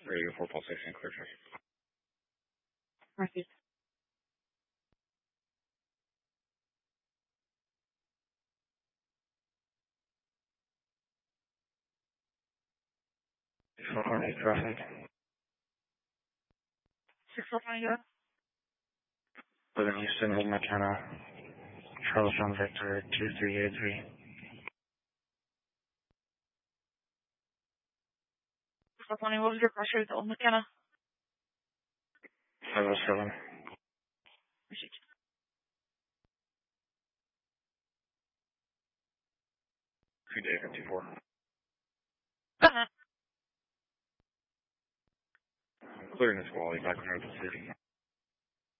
Radio 4 Pulse 16, clear check. Northeast. Northeast traffic. 649, go ahead. Living Houston, Old McKenna, Charles John Victor, 2383. 649, what was your crash rate to Old McKenna? 507. Appreciate you. Good day, 54. Go ahead. Clearing this quality back on Open City.